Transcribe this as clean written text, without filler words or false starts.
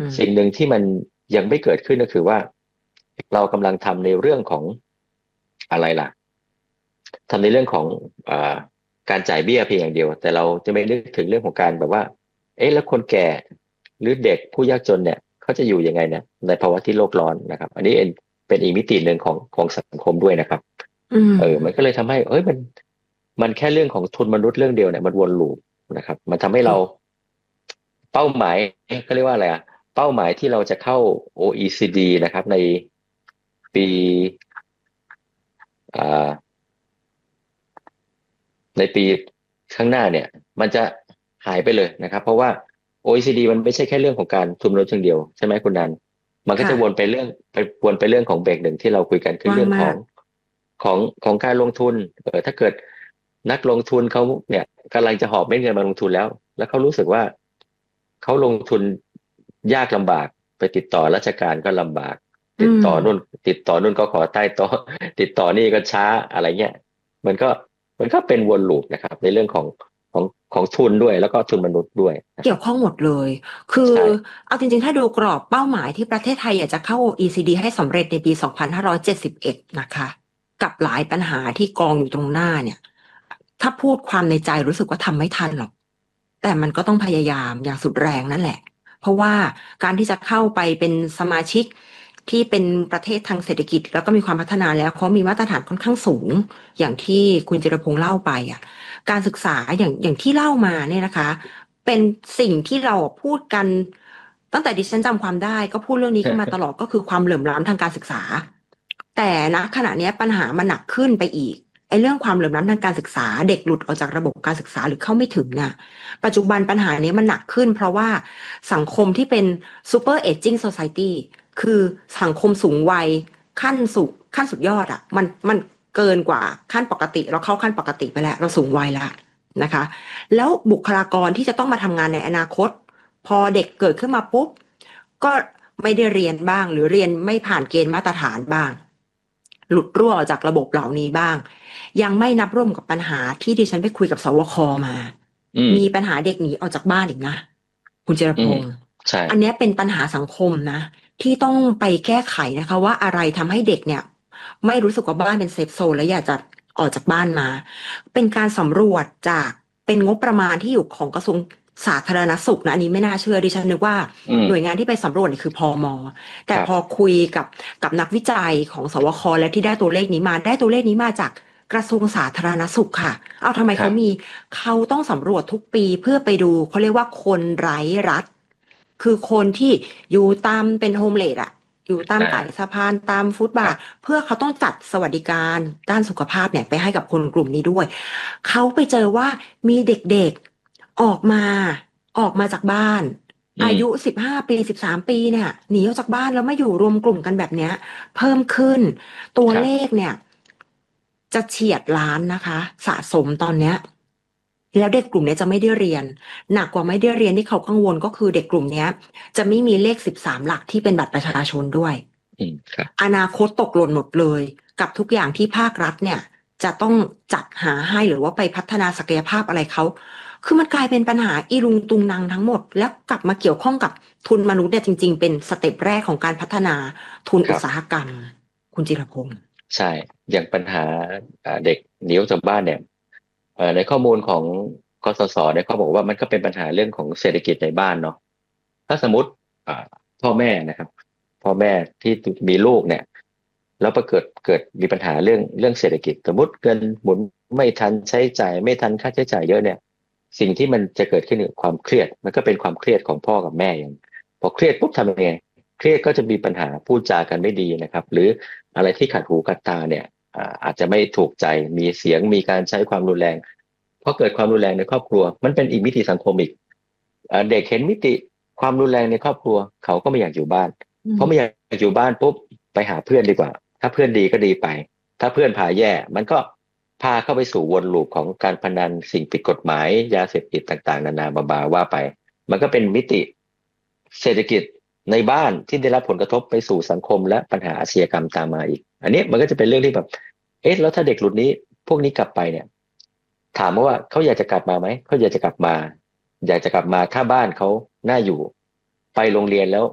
สิ่งหนึ่งที่มันยังไม่เกิดขึ้นก็คือว่าเรากำลังทำในเรื่องของอะไรล่ะทำในเรื่องของอ่าการจ่ายเบี้ยเพียงอย่างเดียวแต่เราจะไม่นึกถึงเรื่องของการแบบว่าเอ๊ะแล้วคนแก่หรือเด็กผู้ยากจนเนี่ยเขาจะอยู่ยังไงเนี่ยในภาวะที่โลกร้อนนะครับอันนี้เป็นอีกมิติหนึ่งของสังคมด้วยนะครับมันก็เลยทำให้มันแค่เรื่องของทุนมนุษย์เรื่องเดียวเนี่ยมันวนลูปนะครับมันทำให้เราเป้าหมายเขาเรียกว่าอะไรเป้าหมายที่เราจะเข้า OECD นะครับในปีอ่าในปีข้างหน้าเนี่ยมันจะหายไปเลยนะครับเพราะว่า OECD มันไม่ใช่แค่เรื่องของการทุนมนุษย์เพียงเดียวใช่ไหมคุณนันมันก็จะวนไปเรื่องวนไปเรื่องของเบรกหนึ่งที่เราคุยกันคือเรื่องของการลงทุนถ้าเกิดนักลงทุนเขาเนี่ยกำลังจะหอบเม็ดเงินมาลงทุนแล้วเขารู้สึกว่าเขาลงทุนยากลำบากไปติดต่อราชการก็ลำบากติดต่อนู่นก็ขอใต้โต๊ะติดต่อนี่ก็ช้าอะไรเงี้ยมันก็เป็นวนลูปนะครับในเรื่องของของทุนด้วยแล้วก็ทุนมนุษย์ด้วยเกี่ยวข้องหมดเลย คือเอาจริงๆถ้าดูกรอบเป้าหมายที่ประเทศไทยอยากจะเข้า OECD ให้สำเร็จในปี 2571 นะคะ กับหลายปัญหาที่กองอยู่ตรงหน้าเนี่ย ถ้าพูดความในใจรู้สึกว่าทำไม่ทันหรอก แต่มันก็ต้องพยายามอย่างสุดแรงนั่นแหละ เพราะว่าการที่จะเข้าไปเป็นสมาชิกที่เป็นประเทศทางเศรษฐกิจแล้วก็มีความพัฒนาแล้วเขามีมาตรฐานค่อนข้างสูงอย่างที่คุณจิรพงษ์เล่าไปอ่ะการศึกษาอย่างที่เล่ามาเนี่ยนะคะเป็นสิ่งที่เราพูดกันตั้งแต่ดิฉันจำความได้ก็พูดเรื่องนี้กันมาตลอดก็คือความเหลื่อมล้ำทางการศึกษาแต่ณขณะนี้ปัญหามันหนักขึ้นไปอีกไอ้เรื่องความเหลื่อมล้ำทางการศึกษาเด็กหลุดออกจากระบบการศึกษาหรือเข้าไม่ถึงน่ะปัจจุบันปัญหานี้มันหนักขึ้นเพราะว่าสังคมที่เป็น super aging society คือสังคมสูงวัยขั้นสุดยอดอ่ะมันเกินกว่าขั้นปกติเราเข้าขั้นปกติไปแล้วเราสูงวัยแล้วนะคะแล้วบุคลากรที่จะต้องมาทำงานในอนาคตพอเด็กเกิดขึ้นมาปุ๊บก็ไม่ได้เรียนบ้างหรือเรียนไม่ผ่านเกณฑ์มาตรฐานบ้างหลุดรั่วออกจากระบบเหล่านี้บ้างยังไม่นับร่วมกับปัญหาที่ดิฉันไปคุยกับสวคมามีปัญหาเด็กหนีออกจากบ้านอีกนะคุณเจรพงษ์อันนี้เป็นปัญหาสังคมนะที่ต้องไปแก้ไขนะคะว่าอะไรทำให้เด็กเนี่ยไม่รู้สึกว่าบ้านเป็นเซฟโซนและอยากจะออกจากบ้านมาเป็นการสำรวจจากเป็นงบประมาณที่อยู่ของกระทรวงสาธารณสุขนะอันนี้ไม่น่าเชื่อดิฉันนึกว่าหน่วยงานที่ไปสำรวจนี่คือพม.แต่พอคุยกับนักวิจัยของสวค.และที่ได้ตัวเลขนี้มาได้ตัวเลขนี้มาจากกระทรวงสาธารณสุขค่ะเอาทำไมเขาต้องสำรวจทุกปีเพื่อไปดูเขาเรียกว่าคนไร้รัฐคือคนที่อยู่ตามเป็นโฮมเลสอะอยู่ตามใต้สะพานตามฟุตบาทเพื่อเขาต้องจัดสวัสดิการด้านสุขภาพเนี่ยไปให้กับคนกลุ่มนี้ด้วยเขาไปเจอว่ามีเด็กๆออกมาจากบ้านอายุ15 ปี13 ปีเนี่ยหนีออกจากบ้านแล้วมาอยู่รวมกลุ่มกันแบบเนี้ยเพิ่มขึ้นตัวเลขเนี่ยจะเฉียดล้านนะคะสะสมตอนเนี้ยแล้วเด็กกลุ่มนี้จะไม่ได้เรียนหนักกว่าไม่ได้เรียนที่เขากังวลก็คือเด็กกลุ่มนี้จะไม่มีเลข13 หลักที่เป็นบัตรประชาชนด้วยอนาคตตกหล่นหมดเลยกับทุกอย่างที่ภาครัฐเนี่ยจะต้องจัดหาให้หรือว่าไปพัฒนาศักยภาพอะไรเขาคือมันกลายเป็นปัญหาอีรุงตุงนังทั้งหมดแล้วกลับมาเกี่ยวข้องกับทุนมนุษย์เนี่ยจริงๆเป็นสเต็ปแรกของการพัฒนาทุนอุตสาหกรรมคุณจิรพงษ์ใช่อย่างปัญหาเด็กหนีออกจากบ้านเนี่ยในข้อมูลของกสศเนี่ยเขาบอกว่ามันก็เป็นปัญหาเรื่องของเศรษฐกิจในบ้านเนาะถ้าสมมติพ่อแม่นะครับพ่อแม่ที่มีลูกเนี่ยแล้วพอเกิดมีปัญหาเรื่องเศรษฐกิจสมมติเงินหมุนไม่ทันใช้จ่ายไม่ทันค่าใช้จ่ายเยอะเนี่ยสิ่งที่มันจะเกิดขึ้นคือความเครียดมันก็เป็นความเครียดของพ่อกับแม่อย่างพอเครียดปุ๊บทำยังไงเครียดก็จะมีปัญหาพูดจากันไม่ดีนะครับหรืออะไรที่ขัดหูขัดตาเนี่ยอาจจะไม่ถูกใจมีเสียงมีการใช้ความรุนแรงพอเกิดความรุนแรงในครอบครัวมันเป็นอีกมิติสังคมอีกเด็กเห็นมิติความรุนแรงในครอบครัวเขาก็ไม่อยากอยู่บ้านเพราะไม่อยากอยู่บ้านปุ๊บไปหาเพื่อนดีกว่าถ้าเพื่อนดีก็ดีไปถ้าเพื่อนพาแย่มันก็พาเข้าไปสู่วนลูปของการพนันสิ่งผิดกฎหมายยาเสพติดต่างๆนานาบาๆว่าไปมันก็เป็นมิติเศรษฐกิจในบ้านที่ได้รับผลกระทบไปสู่สังคมและปัญหาอาชญากรรมตามมาอีกอันนี้มันก็จะเป็นเรื่องที่แบบแล้วถ้าเด็กหลุดนี้พวกนี้กลับไปเนี่ยถามว่าเขาอยากจะกลับมาไหมเขาอยากจะกลับมาถ้าบ้านเขาน่าอยู่ไปโรงเรียนแล้ว